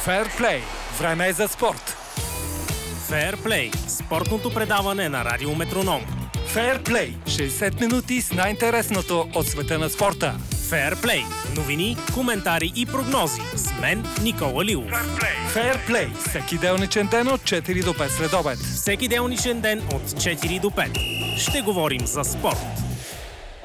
Фейрплей. Време е за спорт. Фейрплей. Спортното предаване на Радио Метроном. Фейрплей. 60 минути с най-интересното от света на спорта. Фейрплей. Новини, коментари и прогнози. С мен Никола Лилов. Фейрплей. Всеки делничен ден от 4 до 5 следобед. Всеки делничен ден от 4 до 5. Ще говорим за спорт.